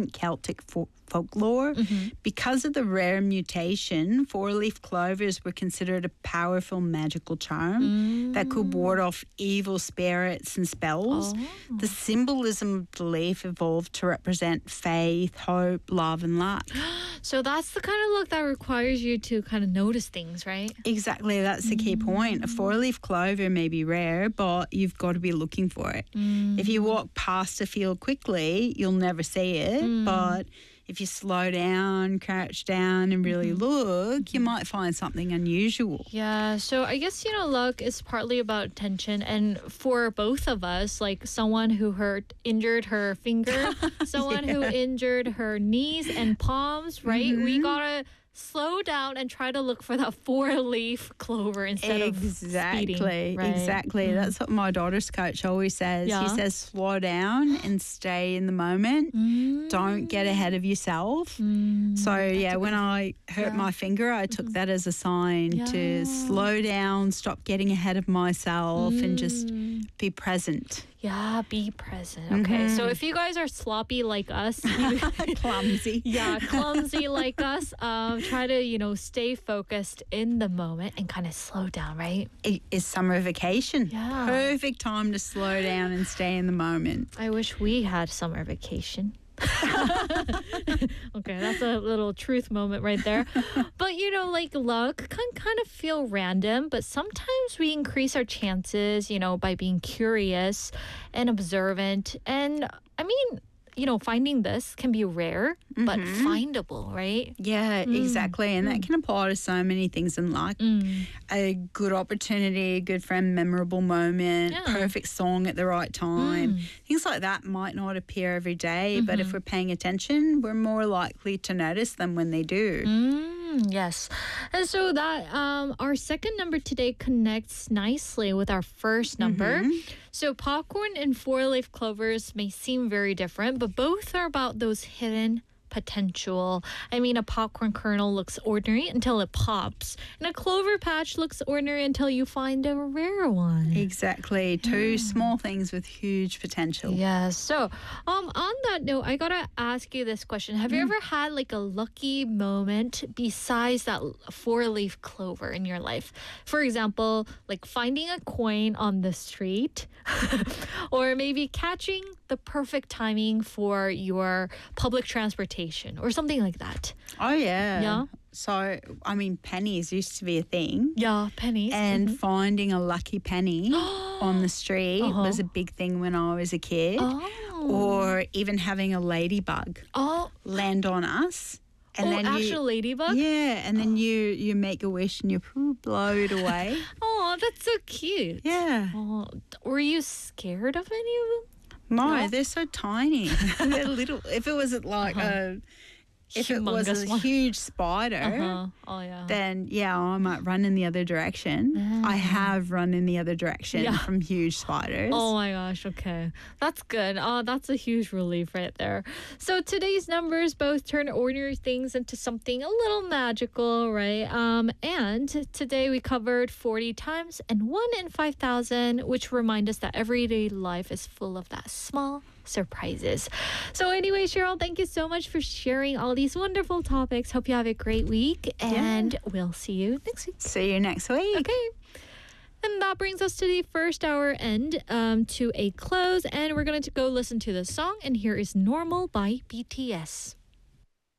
ancient Celtic folklore. Because of the rare mutation, four-leaf clovers were considered a powerful magical charm that could ward off evil spirits and spells. The symbolism of the leaf evolved to represent faith, hope, love, and luck. So that's the kind of luck that requires you to kind of notice things, right? Exactly, that's the key point. A four-leaf clover may be rare, but you've got to be looking for it. If you walk past a field quickly, you'll never see it, but if you slow down, crouch down and really look, you might find something unusual. Yeah, so I guess, luck is partly about attention. And for both of us, like someone who injured her finger, someone who injured her knees and palms, right? We gotta slow down and try to look for that four-leaf clover instead of speeding. Right? Exactly. That's what my daughter's coach always says. He says, slow down and stay in the moment. Don't get ahead of yourself. So, when I hurt my finger, I took that as a sign to slow down, stop getting ahead of myself and just be present. Yeah, be present. Okay, so if you guys are sloppy like us, clumsy. Yeah, clumsy like us, try to, stay focused in the moment and kind of slow down, right? It is summer vacation. Yeah. Perfect time to slow down and stay in the moment. I wish we had summer vacation. Okay, that's a little truth moment right there. But luck can kind of feel random, but sometimes we increase our chances, by being curious and observant. And I mean, finding this can be rare, but findable, right? Yeah, exactly. And that can apply to so many things in life. A good opportunity, a good friend, memorable moment, perfect song at the right time. Things like that might not appear every day, but if we're paying attention, we're more likely to notice them when they do. Yes. And so that our second number today connects nicely with our first number. So popcorn and four-leaf clovers may seem very different, but both are about those hidden potential. I mean, a popcorn kernel looks ordinary until it pops, and a clover patch looks ordinary until you find a rare one. Exactly. Two small things with huge potential. Yeah. So, on that note, I gotta ask you this question: have you ever had like a lucky moment besides that four-leaf clover in your life? For example, like finding a coin on the street, or maybe catching the perfect timing for your public transportation or something like that. Oh, yeah. Yeah. So, I mean, pennies used to be a thing. Yeah, pennies. And finding a lucky penny on the street was a big thing when I was a kid. Or even having a ladybug land on us. And then actual ladybug? Yeah, and then you make a wish and you blow it away. Oh, that's so cute. Yeah. Oh, were you scared of any of them? No, they're so tiny. They're little. If it was like if it was a huge spider, then I might run in the other direction. I have run in the other direction from huge spiders. Oh my gosh, okay. That's good. Oh, that's a huge relief right there. So today's numbers both turn ordinary things into something a little magical, right? And today we covered 40 times and 1 in 5,000, which remind us that everyday life is full of that small surprises. So anyway, Cheryl, thank you so much for sharing all these wonderful topics. Hope you have a great week, and we'll see you next week. See you next week. Okay. And that brings us to the first hour end to a close, and we're going to go listen to the song, and here is Normal by BTS.